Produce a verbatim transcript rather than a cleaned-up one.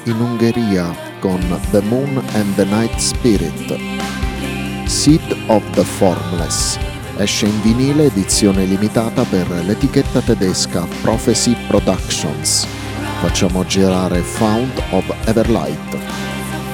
in Ungheria con The Moon and the Night Spirit. Seed of the Formless esce in vinile edizione limitata per l'etichetta tedesca Prophecy Productions. Facciamo girare Fount of Everlight.